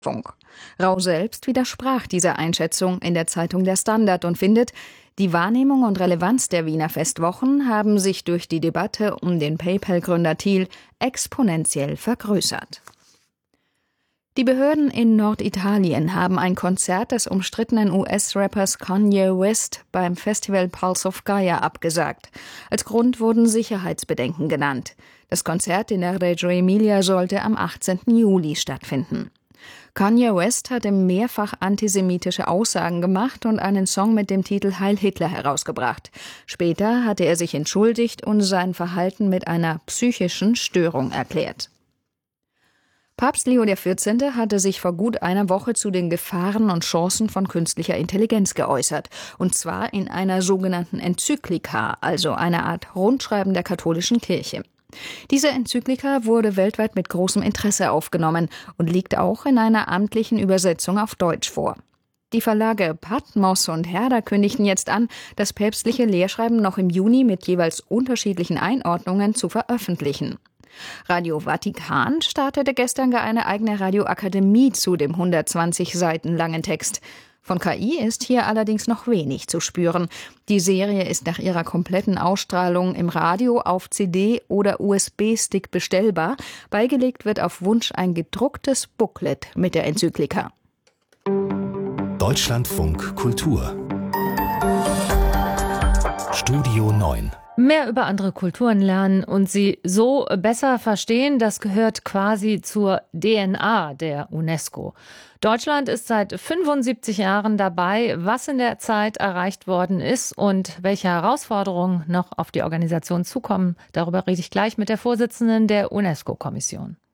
Funk. Rau selbst widersprach dieser Einschätzung in der Zeitung Der Standard und findet, die Wahrnehmung und Relevanz der Wiener Festwochen haben sich durch die Debatte um den PayPal-Gründer Thiel exponentiell vergrößert. Die Behörden in Norditalien haben ein Konzert des umstrittenen US-Rappers Kanye West beim Festival Pulse of Gaia abgesagt. Als Grund wurden Sicherheitsbedenken genannt. Das Konzert in der Reggio Emilia sollte am 18. Juli stattfinden. Kanye West hatte mehrfach antisemitische Aussagen gemacht und einen Song mit dem Titel Heil Hitler herausgebracht. Später hatte er sich entschuldigt und sein Verhalten mit einer psychischen Störung erklärt. Papst Leo XIV. Hatte sich vor gut einer Woche zu den Gefahren und Chancen von künstlicher Intelligenz geäußert. Und zwar in einer sogenannten Enzyklika, also einer Art Rundschreiben der katholischen Kirche. Diese Enzyklika wurde weltweit mit großem Interesse aufgenommen und liegt auch in einer amtlichen Übersetzung auf Deutsch vor. Die Verlage Patmos und Herder kündigten jetzt an, das päpstliche Lehrschreiben noch im Juni mit jeweils unterschiedlichen Einordnungen zu veröffentlichen. Radio Vatikan startete gestern gar eine eigene Radioakademie zu dem 120 Seiten langen Text. Von KI ist hier allerdings noch wenig zu spüren. Die Serie ist nach ihrer kompletten Ausstrahlung im Radio, auf CD oder USB-Stick bestellbar. Beigelegt wird auf Wunsch ein gedrucktes Booklet mit der Enzyklika. Deutschlandfunk Kultur Studio 9. Mehr über andere Kulturen lernen und sie so besser verstehen, das gehört quasi zur DNA der UNESCO. Deutschland ist seit 75 Jahren dabei, was in der Zeit erreicht worden ist und welche Herausforderungen noch auf die Organisation zukommen. Darüber rede ich gleich mit der Vorsitzenden der UNESCO-Kommission.